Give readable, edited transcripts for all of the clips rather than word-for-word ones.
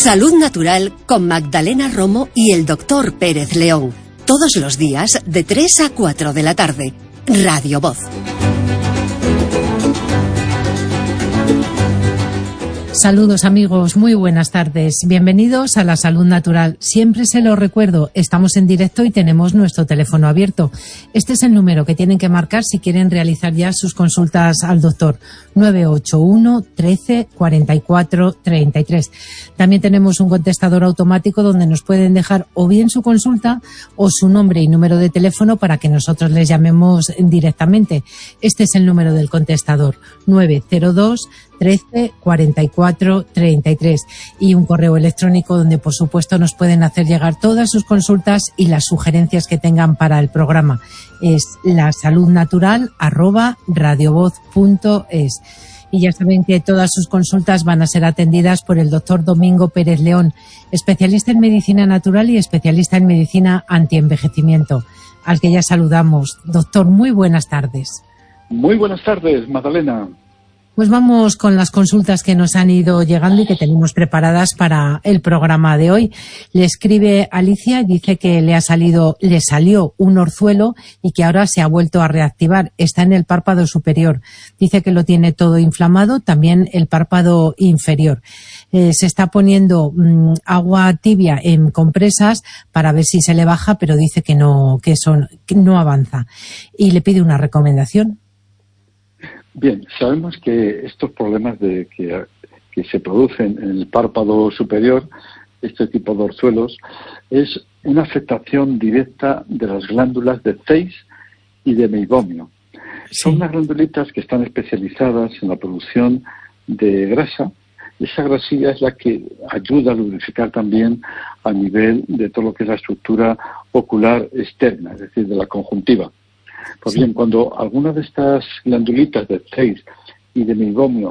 Salud Natural con Magdalena Romo y el Dr. Pérez León. Todos los días de 3 a 4 de la tarde. Radio Voz. Saludos amigos, muy buenas tardes. Bienvenidos a la Salud Natural. Siempre se lo recuerdo, estamos en directo y tenemos nuestro teléfono abierto. Este es el número que tienen que marcar si quieren realizar ya sus consultas al doctor. 981 13 44 33. También tenemos un contestador automático donde nos pueden dejar o bien su consulta o su nombre y número de teléfono para que nosotros les llamemos directamente. Este es el número del contestador, 902 13 44 33, y un correo electrónico donde por supuesto nos pueden hacer llegar todas sus consultas y las sugerencias que tengan para el programa. Es lasaludnatural@radiovoz.es. Y ya saben que todas sus consultas van a ser atendidas por el doctor Domingo Pérez León, especialista en medicina natural y especialista en medicina antienvejecimiento, al que ya saludamos. Doctor, muy buenas tardes. Muy buenas tardes, Magdalena. Pues vamos con las consultas que nos han ido llegando y que tenemos preparadas para el programa de hoy. Le escribe Alicia, dice que le salió un orzuelo y que ahora se ha vuelto a reactivar. Está en el párpado superior. Dice que lo tiene todo inflamado, también el párpado inferior. Se está poniendo agua tibia en compresas para ver si se le baja, pero dice que no avanza. Y le pide una recomendación. Bien, sabemos que estos problemas que se producen en el párpado superior, este tipo de orzuelos, es una afectación directa de las glándulas de Zeiss y de meibomio. Sí. Son unas glandulitas que están especializadas en la producción de grasa, y esa grasilla es la que ayuda a lubrificar también a nivel de todo lo que es la estructura ocular externa, es decir, de la conjuntiva. Pues bien, cuando algunas de estas glandulitas de Zeiss y de meibomio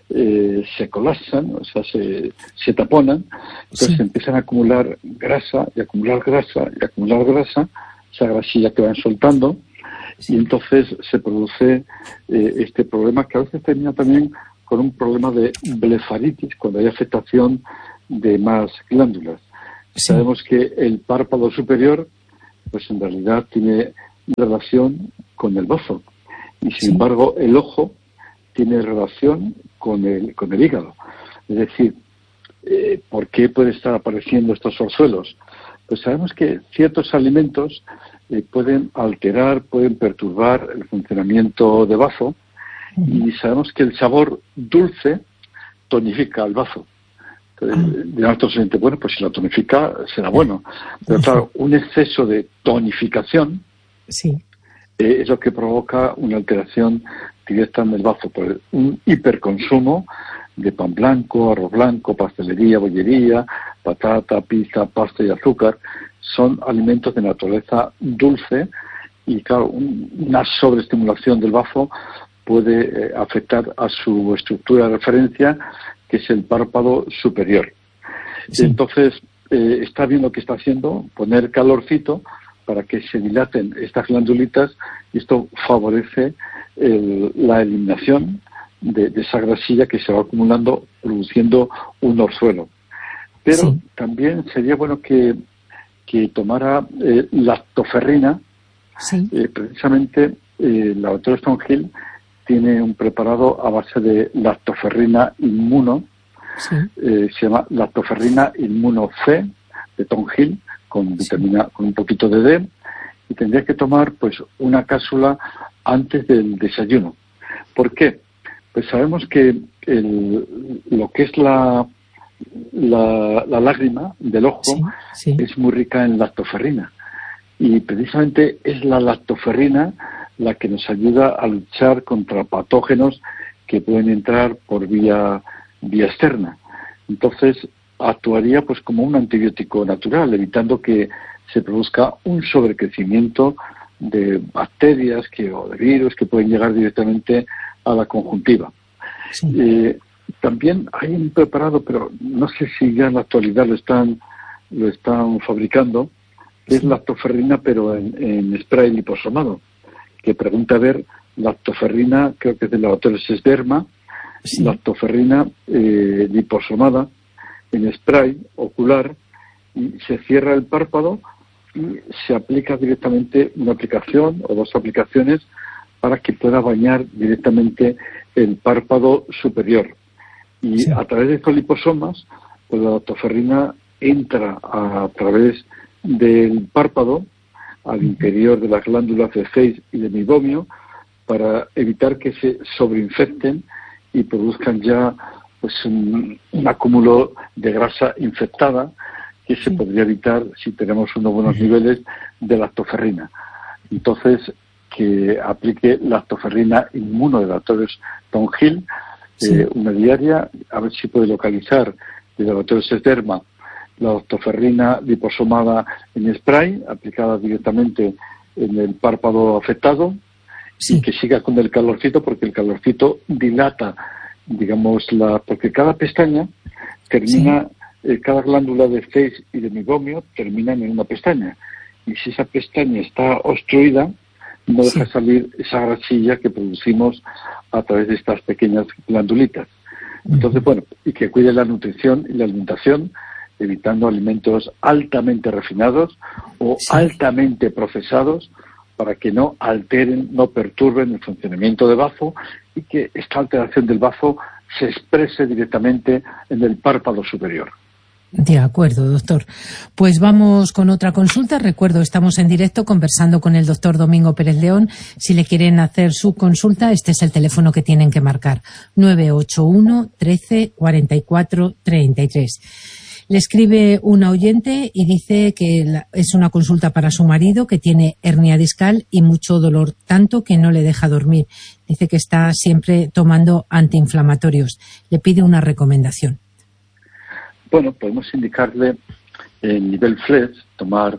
se colapsan, o sea, se taponan, entonces empiezan a acumular grasa y acumular grasa y acumular grasa, esa grasilla que van soltando, y entonces se produce este problema que a veces termina también con un problema de blefaritis, cuando hay afectación de más glándulas. Sabemos que el párpado superior, pues en realidad tiene relación con el bazo, y sin embargo el ojo tiene relación con el hígado. Es decir, ¿por qué puede estar apareciendo estos orzuelos? Pues sabemos que ciertos alimentos pueden alterar, pueden perturbar el funcionamiento de bazo, y sabemos que el sabor dulce tonifica el bazo. Entonces, de nuestro siguiente, bueno, pues si lo tonifica será bueno, pero claro, un exceso de tonificación es lo que provoca una alteración directa en el bazo, por un hiperconsumo de pan blanco, arroz blanco, pastelería, bollería, patata, pizza, pasta y azúcar. Son alimentos de naturaleza dulce y, claro, una sobreestimulación del bazo puede afectar a su estructura de referencia, que es el párpado superior. Entonces, está bien lo que está haciendo, poner calorcito para que se dilaten estas glandulitas, y esto favorece la eliminación de esa grasilla que se va acumulando, produciendo un orzuelo. Pero también sería bueno que tomara lactoferrina. Precisamente la doctora Stonehill tiene un preparado a base de lactoferrina inmuno, se llama lactoferrina inmuno C de Stonehill, con vitamina, con un poquito de D, y tendría que tomar pues una cápsula antes del desayuno. ¿Por qué? Pues sabemos que lo que es la lágrima del ojo es muy rica en lactoferrina, y precisamente es la lactoferrina la que nos ayuda a luchar contra patógenos que pueden entrar por vía externa. Entonces actuaría pues como un antibiótico natural, evitando que se produzca un sobrecrecimiento de bacterias o de virus que pueden llegar directamente a la conjuntiva. También hay un preparado, pero no sé si ya en la actualidad lo están fabricando, que es lactoferrina, pero en spray liposomado, que pregunta a ver lactoferrina, creo que es del laboratorio Sesderma, lactoferrina liposomada, en spray ocular y se cierra el párpado y se aplica directamente una aplicación o dos aplicaciones para que pueda bañar directamente el párpado superior. Y a través de estos liposomas, pues la lactoferrina entra a través del párpado al interior de las glándulas de Zeiss y de meiomio para evitar que se sobreinfecten y produzcan ya pues un acúmulo de grasa infectada que se podría evitar si tenemos unos buenos niveles de lactoferrina. Entonces, que aplique lactoferrina inmuno de Laboratorios Townhill, una diaria, a ver si puede localizar de Laboratorios Esderma la lactoferrina liposomada en spray, aplicada directamente en el párpado afectado, y que siga con el calorcito, porque el calorcito dilata, digamos, porque cada pestaña termina, cada glándula de Zeiss y de meiomio terminan en una pestaña, y si esa pestaña está obstruida, no deja salir esa grasilla que producimos a través de estas pequeñas glandulitas. Entonces, bueno, y que cuide la nutrición y la alimentación, evitando alimentos altamente refinados o altamente procesados para que no alteren, no perturben el funcionamiento del bazo y que esta alteración del bazo se exprese directamente en el párpado superior. De acuerdo, doctor. Pues vamos con otra consulta. Recuerdo, estamos en directo conversando con el doctor Domingo Pérez León. Si le quieren hacer su consulta, este es el teléfono que tienen que marcar: 981 13 44 33. Le escribe una oyente y dice que es una consulta para su marido, que tiene hernia discal y mucho dolor, tanto que no le deja dormir. Dice que está siempre tomando antiinflamatorios. Le pide una recomendación. Bueno, podemos indicarle en nivel flex, tomar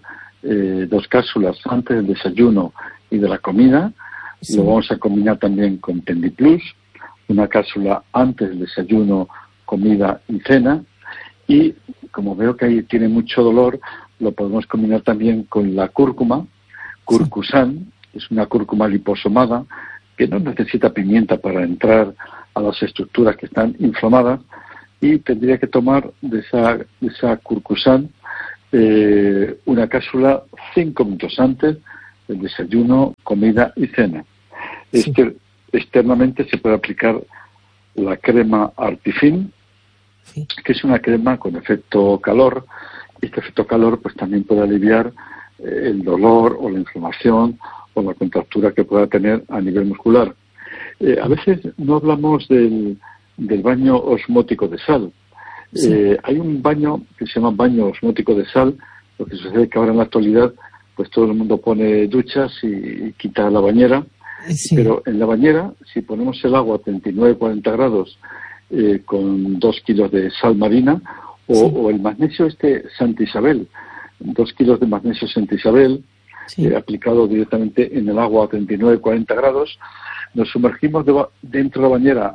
2 cápsulas antes del desayuno y de la comida. Lo vamos a combinar también con Tendiplus, una cápsula antes del desayuno, comida y cena. Y como veo que ahí tiene mucho dolor, lo podemos combinar también con la cúrcuma, Curcusan, es una cúrcuma liposomada que no necesita pimienta para entrar a las estructuras que están inflamadas, y tendría que tomar de esa Curcusan una cápsula 5 minutos antes del desayuno, comida y cena. Externamente se puede aplicar la crema Artifin, que es una crema con efecto calor. Este efecto calor pues también puede aliviar el dolor o la inflamación o la contractura que pueda tener a nivel muscular. A veces no hablamos del baño osmótico de sal. Hay un baño que se llama baño osmótico de sal. Lo que sucede es que ahora en la actualidad pues todo el mundo pone duchas y quita la bañera, pero en la bañera, si ponemos el agua a 39-40 grados con 2 kilos de sal marina o el magnesio Santa Isabel, 2 kilos de magnesio Santa Isabel aplicado directamente en el agua a 39-40 grados, nos sumergimos dentro de la bañera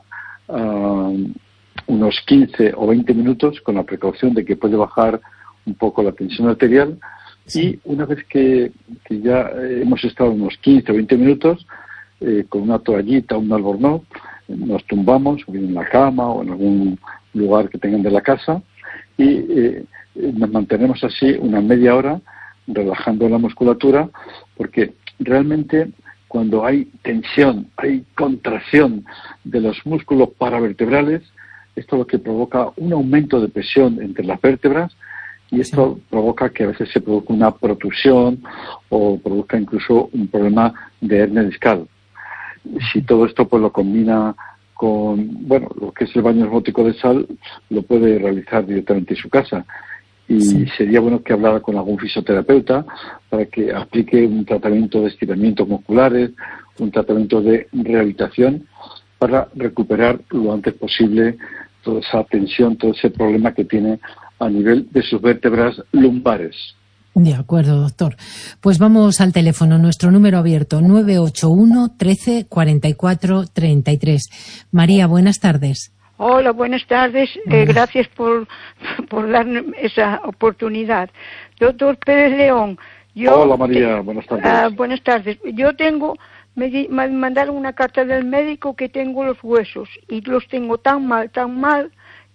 unos 15 o 20 minutos con la precaución de que puede bajar un poco la tensión arterial, y una vez que ya hemos estado unos 15 o 20 minutos con una toallita, un albornoz, nos tumbamos en la cama o en algún lugar que tengan de la casa y nos mantenemos así una media hora relajando la musculatura, porque realmente cuando hay tensión, hay contracción de los músculos paravertebrales, esto es lo que provoca un aumento de presión entre las vértebras, y esto provoca que a veces se produzca una protrusión o produzca incluso un problema de hernia discal. Si todo esto pues lo combina con, bueno, lo que es el baño osmótico de sal, lo puede realizar directamente en su casa. Y sería bueno que hablara con algún fisioterapeuta para que aplique un tratamiento de estiramientos musculares, un tratamiento de rehabilitación para recuperar lo antes posible toda esa tensión, todo ese problema que tiene a nivel de sus vértebras lumbares. De acuerdo, doctor. Pues vamos al teléfono, nuestro número abierto, 981 13 44 33. María, buenas tardes. Hola, buenas tardes. Gracias por darme esa oportunidad. Doctor Pérez León. Hola, María, buenas tardes. Buenas tardes. Me mandaron una carta del médico que tengo los huesos y los tengo tan mal,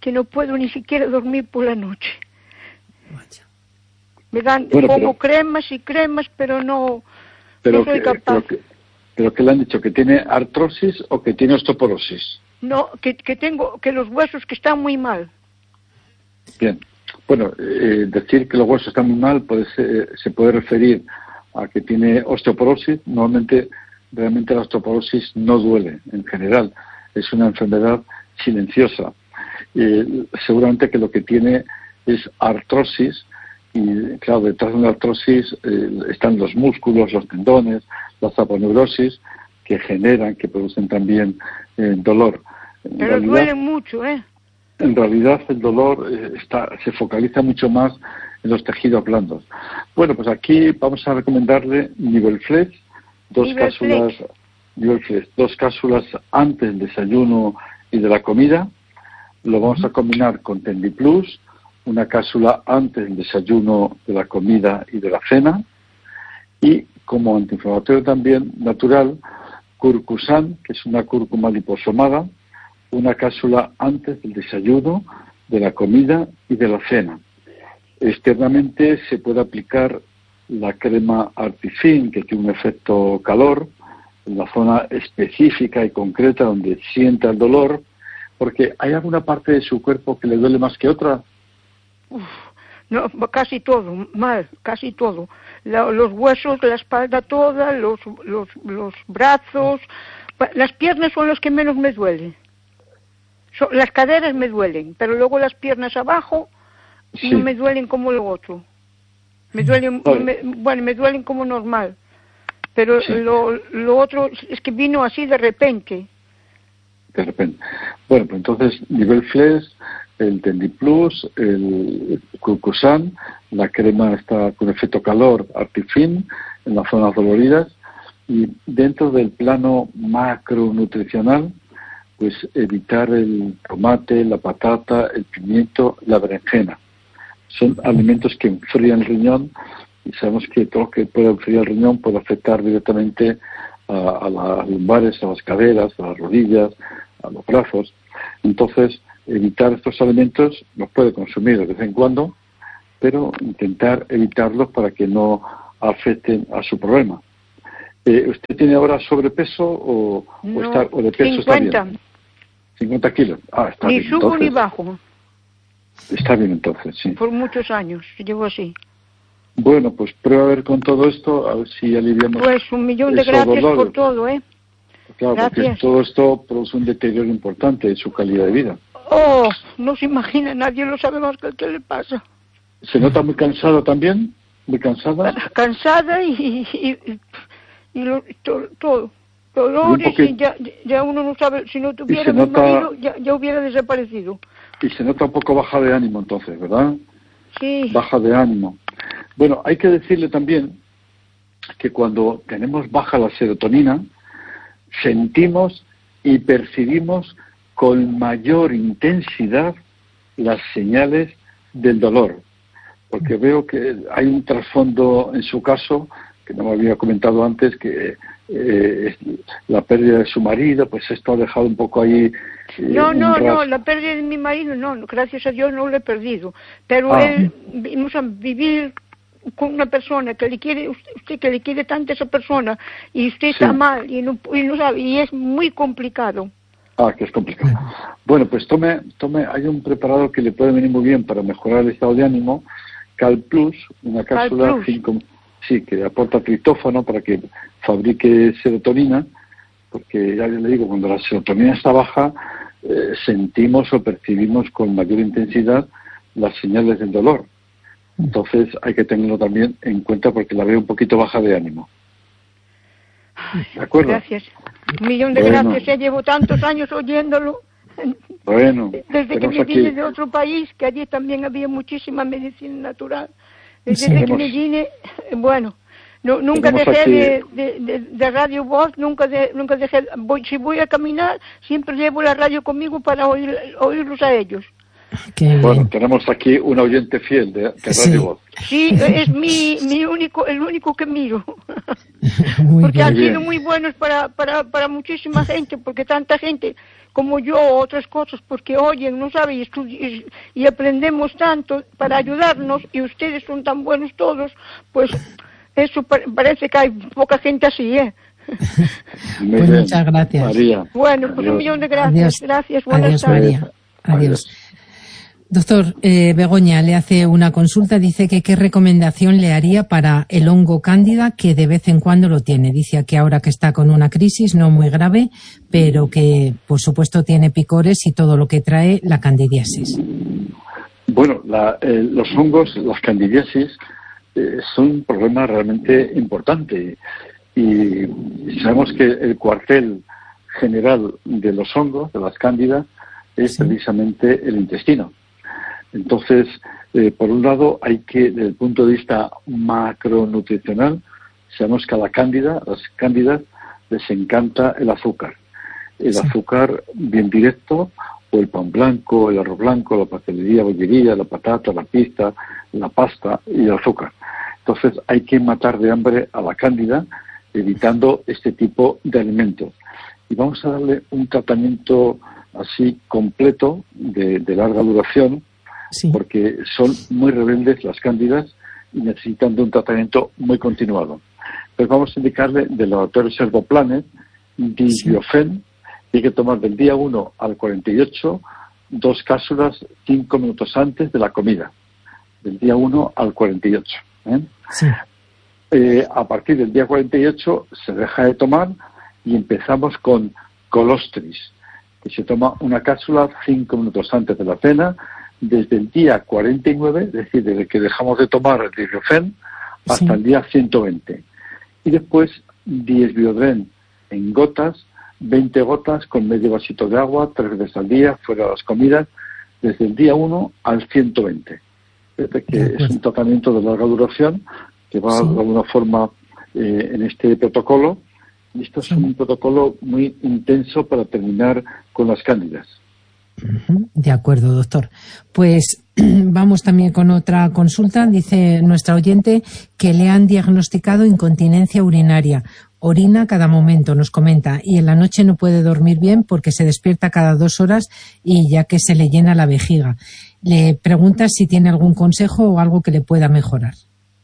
que no puedo ni siquiera dormir por la noche. Vaya. Me dan como cremas y cremas, pero no soy capaz. Pero ¿qué le han dicho? ¿Que tiene artrosis o que tiene osteoporosis? No, que tengo, que los huesos que están muy mal. Bien. Bueno, decir que los huesos están muy mal se puede referir a que tiene osteoporosis. Normalmente, realmente la osteoporosis no duele en general. Es una enfermedad silenciosa. Seguramente que lo que tiene es artrosis. Y claro, detrás de una artrosis están los músculos, los tendones, las aponeurosis que producen también dolor. Pero duele mucho, ¿eh? En realidad el dolor se focaliza mucho más en los tejidos blandos. Bueno, pues aquí vamos a recomendarle Nivelflex, dos cápsulas antes del desayuno y de la comida. Lo vamos a combinar con Tendiplus, una cápsula antes del desayuno, de la comida y de la cena. Y como antiinflamatorio también natural, Curcusan, que es una cúrcuma liposomada, una cápsula antes del desayuno, de la comida y de la cena. Externamente se puede aplicar la crema Artifin, que tiene un efecto calor, en la zona específica y concreta donde sienta el dolor, porque ¿hay alguna parte de su cuerpo que le duele más que otra? No, casi todo, mal, casi todo. Los huesos, la espalda toda, los brazos, las piernas son los que menos me duelen. Las caderas me duelen, pero luego las piernas abajo no me duelen como lo otro. Me duelen, me duelen como normal. Pero lo otro es que vino así de repente. De repente. Bueno, pues entonces, Nivelflex, el Tendiplus, el Curcusan, la crema está con efecto calor, Artifin, en las zonas doloridas, y dentro del plano macronutricional, pues evitar el tomate, la patata, el pimiento, la berenjena. Son alimentos que enfrían el riñón, y sabemos que todo lo que puede enfriar el riñón puede afectar directamente a las lumbares, a las caderas, a las rodillas, a los brazos. Entonces, evitar estos alimentos los puede consumir de vez en cuando, pero intentar evitarlos para que no afecten a su problema. ¿Usted tiene ahora sobrepeso o de peso 50. Está bien? 50 kilos. Está ni bien. Subo entonces, ni bajo. Está bien entonces, sí. Por muchos años llevo así. Bueno, pues prueba a ver con todo esto, a ver si aliviamos. Pues 1.000.000 de gracias dolores. por todo, Claro, gracias. Porque todo esto produce un deterioro importante en su calidad de vida. No se imagina, nadie lo sabe más que el que le pasa. ¿Se nota muy cansada también? ¿Muy cansada? Cansada y todo. Dolores y ya uno no sabe, si no tuviera mi marido ya hubiera desaparecido. Y se nota un poco baja de ánimo entonces, ¿verdad? Sí. Baja de ánimo. Bueno, hay que decirle también que cuando tenemos baja la serotonina, sentimos y percibimos con mayor intensidad las señales del dolor. Porque veo que hay un trasfondo en su caso, que no me había comentado antes, que la pérdida de su marido, pues esto ha dejado un poco ahí... No, la pérdida de mi marido no, gracias a Dios no lo he perdido. Pero vamos a vivir con una persona que le quiere, usted que le quiere tanto a esa persona, y usted está mal y no sabe, y es muy complicado. Que es complicado. Bueno, pues tome, hay un preparado que le puede venir muy bien para mejorar el estado de ánimo, Cal Plus, una cápsula 5, que aporta triptófano para que fabrique serotonina, porque ya le digo, cuando la serotonina está baja, sentimos o percibimos con mayor intensidad las señales del dolor. Entonces hay que tenerlo también en cuenta porque la veo un poquito baja de ánimo. ¿De acuerdo? Gracias. 1.000.000 de gracias. Ya llevo tantos años oyéndolo. Bueno. Desde que me vine de otro país, que allí también había muchísima medicina natural. Desde que me vine, nunca dejé de Radio Voz, nunca dejé. Si voy a caminar, siempre llevo la radio conmigo para oírlos a ellos. Bueno, tenemos aquí un oyente fiel de Radio Voz. Sí, es el único que miro. Porque han sido muy buenos para muchísima gente, porque tanta gente como yo, otras cosas, porque oyen, no saben, y aprendemos tanto para ayudarnos, y ustedes son tan buenos todos, pues eso parece que hay poca gente así, ¿eh? Pues muchas gracias, María. Bueno, pues un millón de gracias. Adiós. Gracias, buenas tardes. María. Adiós. Doctor, Begoña le hace una consulta, dice que qué recomendación le haría para el hongo cándida, que de vez en cuando lo tiene. Dice que ahora que está con una crisis no muy grave, pero que por supuesto tiene picores y todo lo que trae la candidiasis. Bueno, los hongos, las candidiasis, son un problema realmente importante, y sabemos que el cuartel general de los hongos, de las cándidas, es precisamente el intestino. Entonces, por un lado, hay que, desde el punto de vista macronutricional, sabemos que a las cándidas les encanta el azúcar. El azúcar bien directo, o el pan blanco, el arroz blanco, la pastelería, bollería, la patata, la pizza, la pasta y el azúcar. Entonces, hay que matar de hambre a la cándida, evitando este tipo de alimentos. Y vamos a darle un tratamiento así completo, de larga duración, porque son muy rebeldes las cándidas y necesitan de un tratamiento muy continuado. Pues vamos a indicarle del laboratorio Servoplanet, Disbiofen, que hay que tomar del día 1 al 48, 2 cápsulas 5 minutos antes de la comida, del día 1 al 48. A partir del día 48 se deja de tomar y empezamos con colostris, que se toma una cápsula 5 minutos antes de la cena, desde el día 49, es decir, desde que dejamos de tomar el Disbiofen, hasta el día 120. Y después, Disbiodren en gotas, 20 gotas con medio vasito de agua, 3 veces al día, fuera de las comidas, desde el día 1 al 120. Desde que es un tratamiento de larga duración, que va de alguna forma en este protocolo. Y esto es un protocolo muy intenso para terminar con las cándidas. De acuerdo, doctor. Pues vamos también con otra consulta. Dice nuestra oyente que le han diagnosticado incontinencia urinaria. Orina cada momento, nos comenta, y en la noche no puede dormir bien porque se despierta cada 2 horas y ya que se le llena la vejiga. Le pregunta si tiene algún consejo o algo que le pueda mejorar.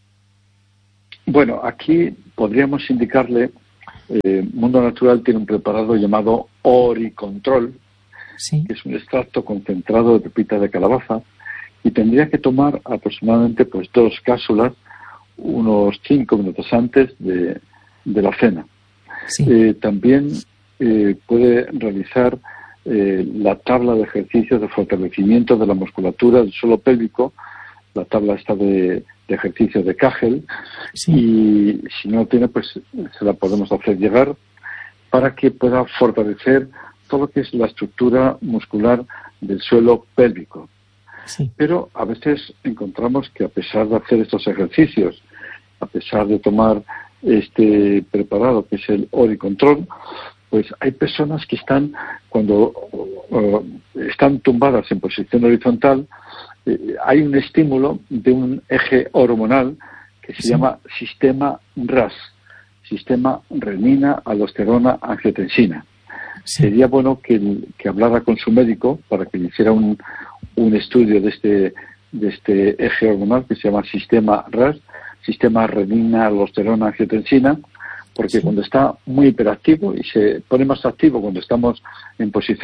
Bueno, aquí podríamos indicarle, Mundo Natural tiene un preparado llamado Oricontrol, que es un extracto concentrado de pepita de calabaza, y tendría que tomar aproximadamente 2 cápsulas unos 5 minutos antes de la cena. También puede realizar la tabla de ejercicios de fortalecimiento de la musculatura del suelo pélvico, la tabla esta de ejercicios de Kegel, y si no tiene, pues se la podemos hacer llegar para que pueda fortalecer todo lo que es la estructura muscular del suelo pélvico. Pero a veces encontramos que a pesar de hacer estos ejercicios, a pesar de tomar este preparado que es el Oricontrol, pues hay personas que están, cuando están tumbadas en posición horizontal, hay un estímulo de un eje hormonal que se llama sistema RAS, sistema renina, aldosterona, angiotensina. Sería bueno que hablara con su médico para que le hiciera un estudio de este eje hormonal que se llama sistema RAS, sistema renina, aldosterona, angiotensina, porque cuando está muy hiperactivo y se pone más activo cuando estamos en posición